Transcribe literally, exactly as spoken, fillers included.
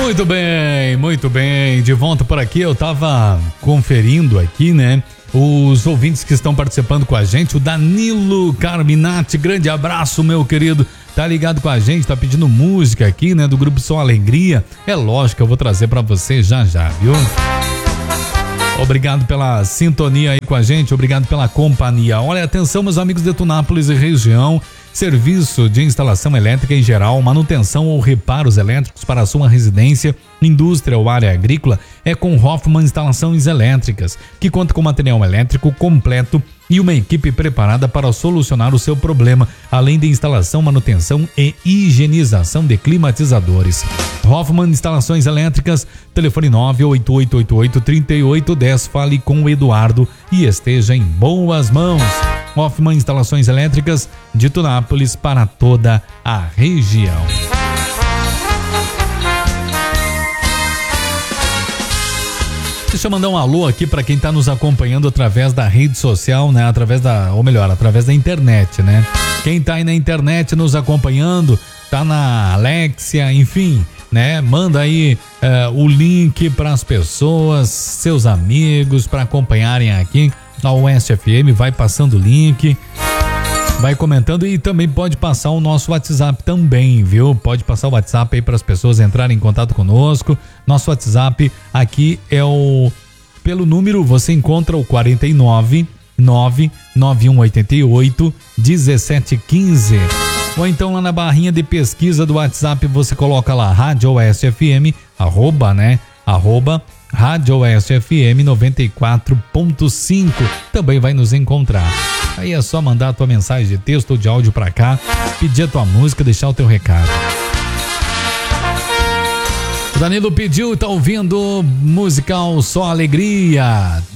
Muito bem, muito bem. De volta por aqui, eu tava conferindo aqui, né? Os ouvintes que estão participando com a gente, o Danilo Carminati, grande abraço, meu querido. Tá ligado com a gente, tá pedindo música aqui, né? Do grupo Só Alegria. É lógico que eu vou trazer pra você já já, viu? Obrigado pela sintonia aí com a gente, obrigado pela companhia. Olha, atenção, meus amigos de Tunápolis e região. Serviço de instalação elétrica em geral, manutenção ou reparos elétricos para a sua residência, indústria ou área agrícola é com Hoffman Instalações Elétricas, que conta com material elétrico completo e uma equipe preparada para solucionar o seu problema, além de instalação, manutenção e higienização de climatizadores. Hoffman Instalações Elétricas, telefone nove oito oito oito oito, três oito um zero, fale com o Eduardo e esteja em boas mãos. Hoffman Instalações Elétricas de Tunápolis para toda a região. Deixa eu mandar um alô aqui para quem está nos acompanhando através da rede social, né? Através da, ou melhor, através da internet, né? Quem tá aí na internet nos acompanhando, tá na Alexia, enfim, né? Manda aí uh, o link para as pessoas, seus amigos, para acompanharem aqui na Oeste F M, vai passando o link, vai comentando e também pode passar o nosso WhatsApp também, viu? Pode passar o WhatsApp aí para as pessoas entrarem em contato conosco. Nosso WhatsApp aqui é o, pelo número, você encontra o quarenta e nove, nove nove um oito oito, um sete um cinco. Ou então lá na barrinha de pesquisa do WhatsApp você coloca lá Rádio Oeste F M, arroba, né? Arroba Rádio Oeste F M noventa e quatro ponto cinco, também vai nos encontrar. Aí é só mandar a tua mensagem de texto ou de áudio pra cá, pedir a tua música, deixar o teu recado. O Danilo pediu, tá ouvindo musical Só Alegria.